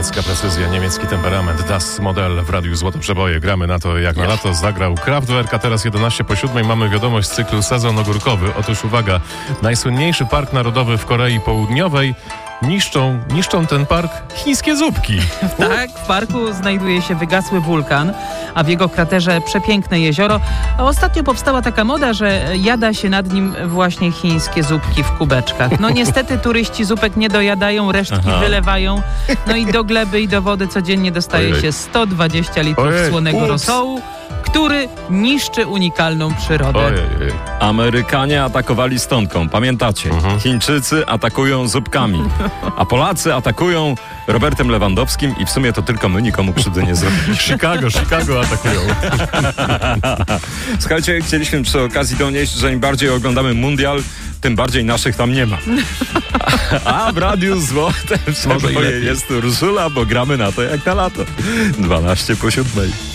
Niemiecka precyzja, niemiecki temperament, Das Modell w Radiu Złote Przeboje. Gramy na to jak na lato, zagrał Kraftwerk, a teraz 11:07 mamy wiadomość z cyklu Sezon Ogórkowy. Otóż uwaga, najsłynniejszy park narodowy w Korei Południowej niszczą ten park chińskie zupki. Tak, w parku znajduje się wygasły wulkan, a w jego kraterze przepiękne jezioro. A ostatnio powstała taka moda, że jada się nad nim właśnie chińskie zupki w kubeczkach. No niestety turyści zupek nie dojadają, resztki wylewają. No i do gleby i do wody codziennie dostaje się 120 litrów słonego rosołu, który niszczy unikalną przyrodę. Amerykanie atakowali stonką, pamiętacie? Chińczycy atakują zupkami, a Polacy atakują Robertem Lewandowskim i w sumie to tylko my nikomu krzywdy nie zrobili. Chicago atakują. Słuchajcie, chcieliśmy przy okazji donieść, że im bardziej oglądamy mundial, tym bardziej naszych tam nie ma. A w Radiu Złote Przeboje jest Urszula, bo gramy na to jak na lato. 12:07.